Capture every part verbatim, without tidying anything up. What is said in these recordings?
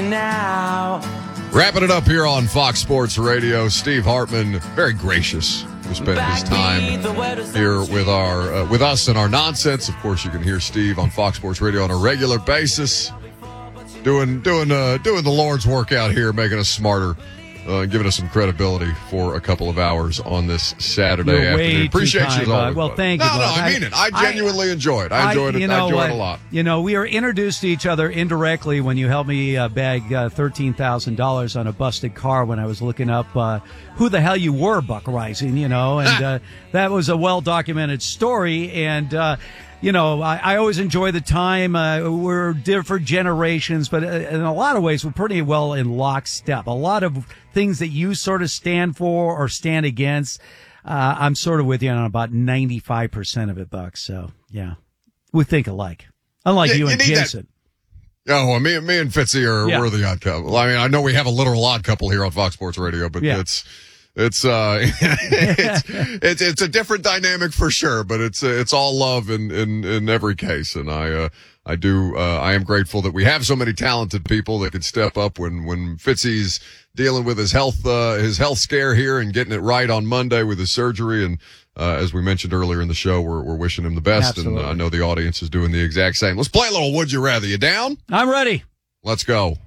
now. Wrapping it up here on Fox Sports Radio, Steve Hartman, very gracious to spend his time here with our uh, with us and our nonsense. Of course, you can hear Steve on Fox Sports Radio on a regular basis, doing doing uh, doing the Lord's work out here, making us smarter, uh, giving us some credibility for a couple of hours on this Saturday You're afternoon. Appreciate kind, you as always. Well, buddy. thank you. No, no, Bud. I mean it. I genuinely I, enjoy it. I enjoyed I, it. you know, I enjoyed uh, it a lot. You know, we were introduced to each other indirectly when you helped me uh, bag uh, thirteen thousand dollars on a busted car when I was looking up uh, who the hell you were, Buck Rising, you know, and uh, that was a well-documented story. And, uh, you know, I, I always enjoy the time. Uh, we're different generations, but in a lot of ways, we're pretty well in lockstep. A lot of things that you sort of stand for or stand against, uh, I'm sort of with you on about ninety-five percent of it, Buck. So, yeah, we think alike. Unlike Yeah, you you and need Jason. That. Oh, well, me, me and Fitzy are Yeah. we're the odd couple. I mean, I know we have a literal odd couple here on Fox Sports Radio, but Yeah. it's it's uh it's, it's it's a different dynamic for sure. But it's uh, it's all love in in in every case, and I uh I do uh I am grateful that we have so many talented people that can step up when when Fitzy's dealing with his health uh his health scare here and getting it right on Monday with his surgery. And Uh, as we mentioned earlier in the show, we're, we're wishing him the best. Absolutely. And I know the audience is doing the exact same. Let's play a little Would You Rather. You down? I'm ready. Let's go.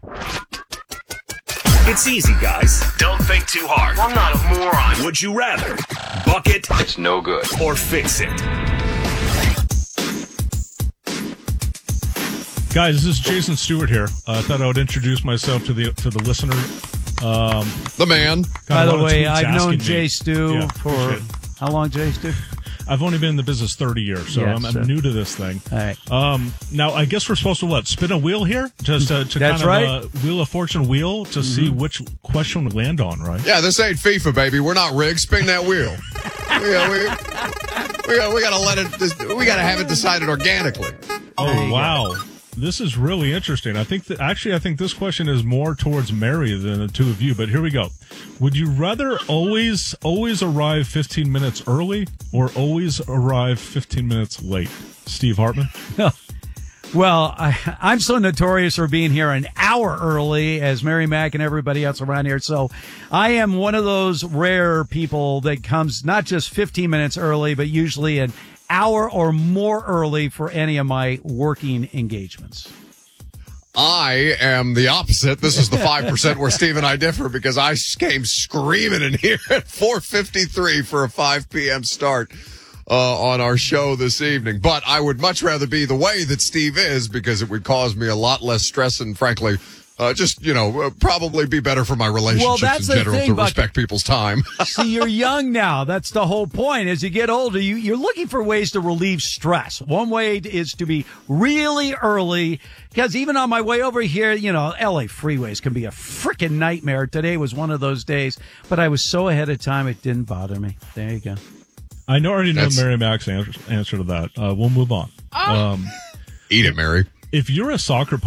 It's easy, guys. Don't think too hard. I'm not a moron. Would you rather buck it? It's no good. Or fix it? Guys, this is Jason Stewart here. Uh, I thought I would introduce myself to the to the listener. Um, the man. By the way, tweets I've known asking Jay me. Stu Yeah, for appreciate it. how long, Jay Stu? I've only been in the business thirty years, so Yeah, I'm, I'm sure. new to this thing. All right. Um, now, I guess we're supposed to what? Spin a wheel here? Just uh, to That's kind right. of uh, wheel of fortune wheel to see which question we land on, right? Yeah, this ain't FIFA, baby. We're not rigged. Spin that wheel. we, uh, we, we, gotta, we gotta let it, this, we gotta have it decided organically. Oh, wow. This is really interesting. I think that actually, I think this question is more towards Mary than the two of you, but here we go. Would you rather always, always arrive fifteen minutes early or always arrive fifteen minutes late? Steve Hartman? Well, I, I'm so notorious for being here an hour early as Mary Mack and everybody else around here. So I am one of those rare people that comes not just fifteen minutes early, but usually an hour or more early for any of my working engagements. I am the opposite. This is the five percent where Steve and I differ because I came screaming in here at four fifty-three for a five p.m. start uh, on our show this evening. But I would much rather be the way that Steve is because it would cause me a lot less stress and, frankly, uh, just, you know, uh, probably be better for my relationships that's in the general thing, to Buck. respect people's time. See, you're young now. That's the whole point. As you get older, you, you're looking for ways to relieve stress. One way is to be really early, because even on my way over here, you know, L A freeways can be a freaking nightmare. Today was one of those days, but I was so ahead of time, it didn't bother me. There you go. I know, already know That's- Mary Mac's answer, answer to that. Uh, we'll move on. Um, Eat it, Mary. if you're a soccer